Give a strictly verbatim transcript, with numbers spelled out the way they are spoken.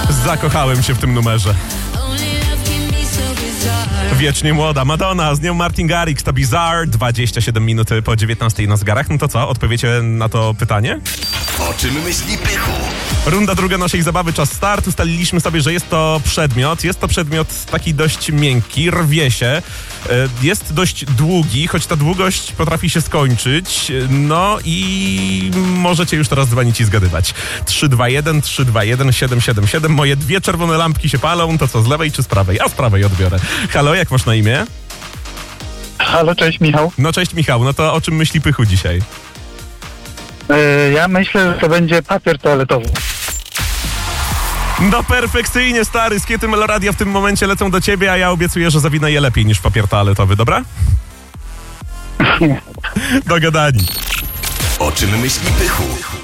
Zakochałem się w tym numerze. Wiecznie młoda Madonna, z nią Martin Garrix, to Bizarre, dwadzieścia siedem minut po dziewiętnastej na zegarach. No to co, odpowiecie na to pytanie? O czym myśli Pychu? Runda druga naszej zabawy, czas start. Ustaliliśmy sobie, że jest to przedmiot. Jest to przedmiot taki dość miękki, rwie się. Jest dość długi, choć ta długość potrafi się skończyć. No i możecie już teraz dzwonić i zgadywać. trzy dwa jeden, trzy dwa jeden, siedem siedem siedem. Moje dwie czerwone lampki się palą. To co, z lewej czy z prawej? A z prawej odbiorę. Halo, jak masz na imię? Halo, cześć Michał. No cześć Michał, no to o czym myśli Pychu dzisiaj? Yy, ja myślę, że to będzie papier toaletowy. No perfekcyjnie, stary, skiety Meloradia w tym momencie lecą do ciebie, a ja obiecuję, że zawinę je lepiej niż papier toaletowy, dobra? Dogadani. O czym myśli Pychu?